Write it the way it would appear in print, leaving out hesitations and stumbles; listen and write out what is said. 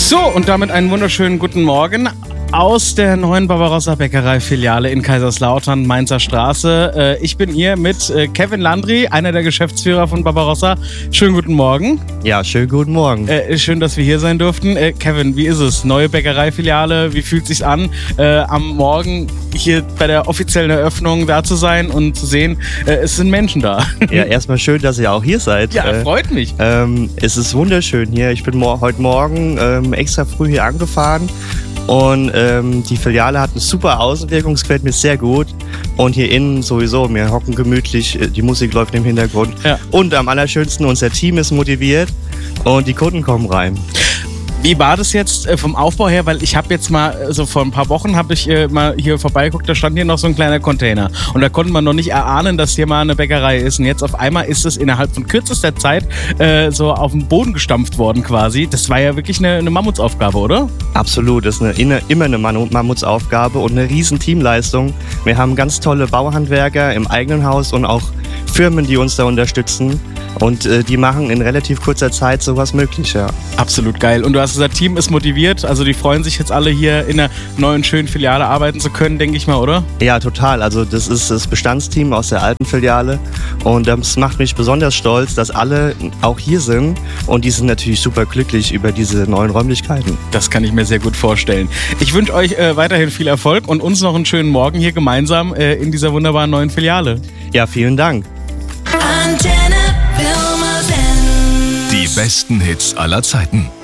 So, und damit einen wunderschönen guten Morgen aus der neuen Barbarossa Bäckerei-Filiale in Kaiserslautern, Mainzer Straße. Ich bin hier mit Kevin Landry, einer der Geschäftsführer von Barbarossa. Schönen guten Morgen. Ja, schönen guten Morgen. Schön, dass wir hier sein durften. Kevin, wie ist es? Neue Bäckerei-Filiale, wie fühlt es sich an, am Morgen hier bei der offiziellen Eröffnung da zu sein und zu sehen, es sind Menschen da. Ja, erstmal schön, dass ihr auch hier seid. Ja, freut mich. Es ist wunderschön hier. Ich bin heute Morgen extra früh hier angefahren. Und die Filiale hat eine super Außenwirkung, es gefällt mir sehr gut. Und hier innen sowieso, wir hocken gemütlich, die Musik läuft im Hintergrund. Ja. Und am allerschönsten, unser Team ist motiviert und die Kunden kommen rein. Wie war das jetzt vom Aufbau her? Weil ich habe jetzt mal, so vor ein paar Wochen habe ich mal hier vorbeigeguckt, da stand hier noch so ein kleiner Container. Und da konnte man noch nicht erahnen, dass hier mal eine Bäckerei ist. Und jetzt auf einmal ist es innerhalb von kürzester Zeit so auf den Boden gestampft worden quasi. Das war ja wirklich eine Mammutsaufgabe, oder? Absolut, das ist immer eine Mammutsaufgabe und eine riesen Teamleistung. Wir haben ganz tolle Bauhandwerker im eigenen Haus und auch Firmen, die uns da unterstützen. Und die machen in relativ kurzer Zeit sowas möglich, ja. Absolut geil. Und du hast gesagt, Team ist motiviert. Also die freuen sich jetzt alle hier in der neuen, schönen Filiale arbeiten zu können, denke ich mal, oder? Ja, total. Also das ist das Bestandsteam aus der alten Filiale. Und das macht mich besonders stolz, dass alle auch hier sind. Und die sind natürlich super glücklich über diese neuen Räumlichkeiten. Das kann ich mir sehr gut vorstellen. Ich wünsche euch weiterhin viel Erfolg und uns noch einen schönen Morgen hier gemeinsam in dieser wunderbaren neuen Filiale. Ja, vielen Dank. Die besten Hits aller Zeiten.